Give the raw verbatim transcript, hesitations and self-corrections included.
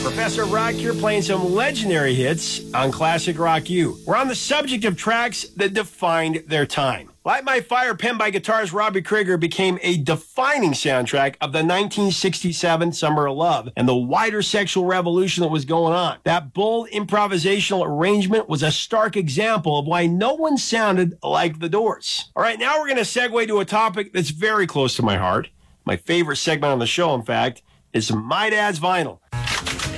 Professor Rock here playing some legendary hits on Classic Rock U. We're on the subject of tracks that defined their time. Light My Fire, penned by guitarist Robbie Krieger, became a defining soundtrack of the nineteen sixty-seven Summer of Love and the wider sexual revolution that was going on. That bold improvisational arrangement was a stark example of why no one sounded like the Doors. All right, now we're going to segue to a topic that's very close to my heart. My favorite segment on the show, in fact, is My Dad's Vinyl.